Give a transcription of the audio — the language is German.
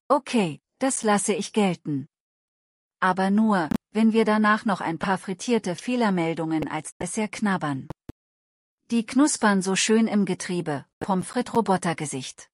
Okay, das lasse ich gelten. Aber nur, wenn wir danach noch ein paar frittierte Fehlermeldungen als Dessert knabbern. Die knuspern so schön im Getriebe, Pommes frites Robotergesicht.